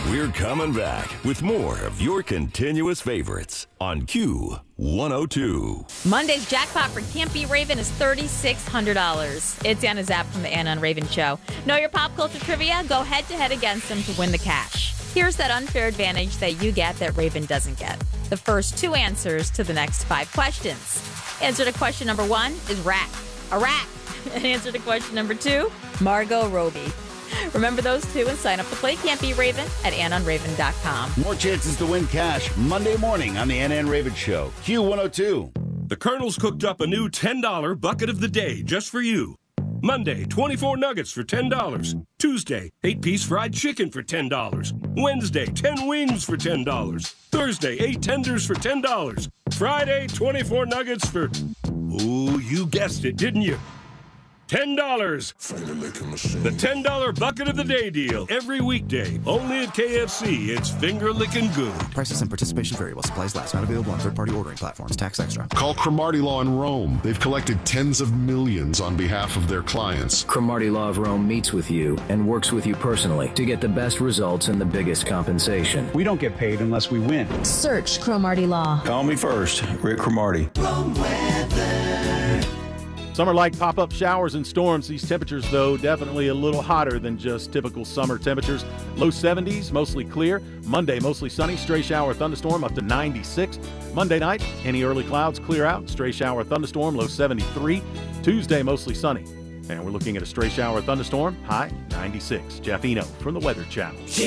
We're coming back with more of your continuous favorites on Q102. Monday's jackpot for Can't Beat Raven is $3,600. It's Anna Zapp from the Anna and Raven Show. Know your pop culture trivia? Go head-to-head against them to win the cash. Here's that unfair advantage that you get that Raven doesn't get. The first 2 answers to the next 5 questions. Answer to question number 1 is rat. A rat. And answer to question number 2, Margot Robbie. Remember those 2 and sign up to play Can't Beat Raven at AnnaandRaven.com. More chances to win cash Monday morning on the Anna and Raven Show. Q102. The Colonel's cooked up a new $10 bucket of the day just for you. Monday, 24 nuggets for $10. Tuesday, 8-piece fried chicken for $10. Wednesday, 10 wings for $10. Thursday, 8 tenders for $10. Friday, 24 nuggets for... Ooh, you guessed it, didn't you? $10. The $10 bucket of the day deal. Every weekday. Only at KFC. It's finger licking good. Prices and participation vary while supplies last. Not available on third-party ordering platforms. Tax extra. Call Cromartie Law in Rome. They've collected tens of millions on behalf of their clients. Cromartie Law of Rome meets with you and works with you personally to get the best results and the biggest compensation. We don't get paid unless we win. Search Cromartie Law. Call me first. Rick Cromartie. Summer-like pop-up showers and storms. These temperatures, though, definitely a little hotter than just typical summer temperatures. Low 70s, mostly clear. Monday, mostly sunny. Stray shower, thunderstorm, up to 96. Monday night, any early clouds clear out. Stray shower, thunderstorm, low 73. Tuesday, mostly sunny. And we're looking at a stray shower, thunderstorm, high 96. Jeff Eno from the Weather Channel.